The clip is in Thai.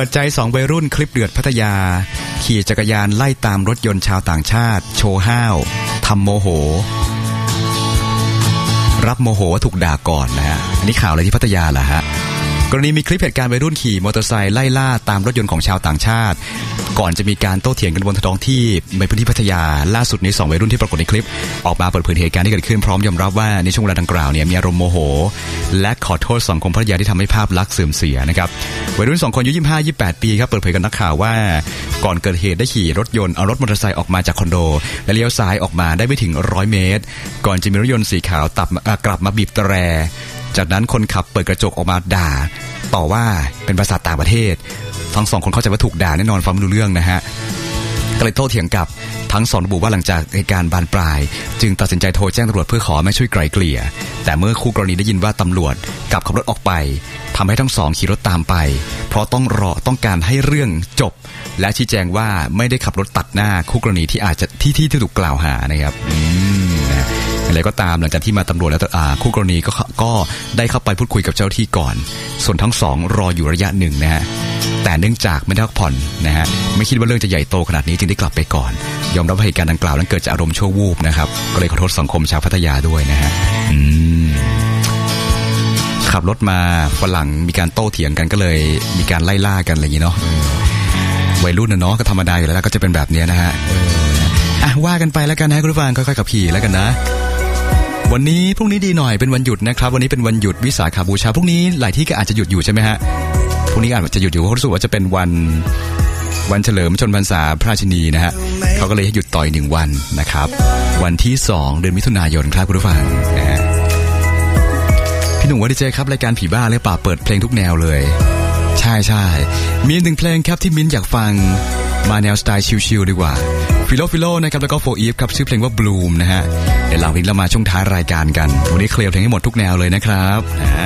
ปิดใจ2วัยรุ่นคลิปเดือดพัทยาขี่จักรยานไล่ตามรถยนต์ชาวต่างชาติโชว์ห้าวทำโมโหรับโมโหว่าถูกด่าก่อนนะฮะอันนี้ข่าวอะไรที่พัทยาเหรอฮะกรณีมีคลิปเหตุการณ์วัยรุ่นขี่มอเตอร์ไซค์ไล่ล่าตามรถยนต์ของชาวต่างชาติก่อนจะมีการโต้เถียงกันบนท้องที่ในพื้นที่พัทยาล่าสุดนี้2วัยรุ่นที่ปรากฏในคลิปออกมาเปิดเผยเหตุการณ์ที่เกิดขึ้นพร้อมยอมรับว่าในช่วงเวลาดังกล่าวเนี่ยมีอารมณ์โมโหและขอโทษสังคมพัทยาที่ทำให้ภาพลักษณ์เสื่อมเสียนะครับวัยรุ่น2คนอายุ25-28 ปีครับเปิดเผยกับนักข่าวว่าก่อนเกิดเหตุได้ขี่รถยนต์เอารถมอเตอร์ไซค์ออกมาจากคอนโดและเลี้ยวซ้ายออกมาได้ไม่ถึง100 เมตรก่อนจะมีรถยนต์สีขาวกลับมาบีบแตรจากนั้นคนขับเปิดกระจกออกมาด่าต่อว่าเป็นภาษาต่างประเทศทั้ง2คนเข้าใจว่าถูกด่าแน่นอนฟังไม่รู้เรื่องนะฮะก็เลยโต้เถียงกับทั้ง2ระบุว่าหลังจากเหตุการณ์บานปลายจึงตัดสินใจโทรแจ้งตำรวจเพื่อขอให้ช่วยไกล่เกลี่ยแต่เมื่อคู่กรณีได้ยินว่าตำรวจกลับขับรถออกไปทำให้ทั้ง2ขี่รถตามไปเพราะต้องการให้เรื่องจบและชี้แจงว่าไม่ได้ขับรถตัดหน้าคู่กรณีที่อาจจะที่ถูกกล่าวหานะครับอะไรก็ตามหลังจากที่มาตำรวจแล้วคู่กรณีก็ได้เข้าไปพูดคุยกับเจ้าที่ก่อนส่วนทั้ง2รออยู่ระยะหนึ่งนะฮะแต่เนื่องจากไม่ได้พักผ่อนนะฮะไม่คิดว่าเรื่องจะใหญ่โตขนาดนี้จึงได้กลับไปก่อนยอมรับเหตุการณ์ดังกล่าวนั้นเกิดจากอารมณ์ชั่ววูบนะครับก็เลยขอโทษสังคมชาวพัทยาด้วยนะฮะขับรถมาฝรั่งมีการโต้เถียงกันก็เลยมีการไล่ล่ากันอะไรอย่างนี้เนาะวัยรุ่นนะเนาะก็ธรรมดาอยู่แล้วก็จะเป็นแบบนี้นะฮะว่ากันไปแล้วกันนะคุณผู้ฟังค่อยๆขับขี่แล้วกันนะวันนี้พรุ่งนี้ดีหน่อยเป็นวันหยุดนะครับวันนี้เป็นวันหยุดวิสาขบูชาพรุ่งนี้หลายที่ก็อาจจะหยุดอยู่ใช่ไหมฮะพรุ่งนี้อาจจะหยุดอยู่เพราะรู้สึกว่าจะเป็นวันเฉลิมชนพรรษาพระราชินีนะฮะเขาก็เลยให้หยุดต่ออีก1 วันนะครับวันที่2เดือนมิถุนายนครับคุณผู้ฟังนะฮะพี่หนุ่มว่าดีเจครับรายการผีบ้าเลยป่าเปิดเพลงทุกแนวเลยใช่มี1เพลงครับที่มิ้นอยากฟังมาแนวสไตล์ชิลๆดีกว่าฟิโลนะครับแล้วก็โฟอีฟครับชื่อเพลงว่า Bloom นะฮะเดี๋ยวหลังนี้เรามาช่วงท้ายรายการกันวันนี้เคลียร์เพลงให้หมดทุกแนวเลยนะครับ